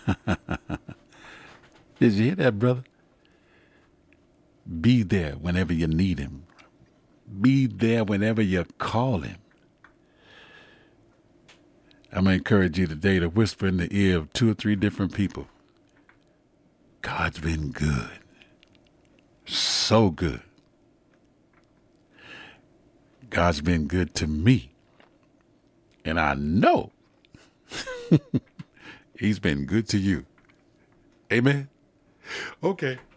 Did you hear that, brother? Be there whenever you need him. Be there whenever you call him. I'm going to encourage you today to whisper in the ear of 2 or 3 different people. God's been good. So good. God's been good to me. And I know he's been good to you. Amen. Okay.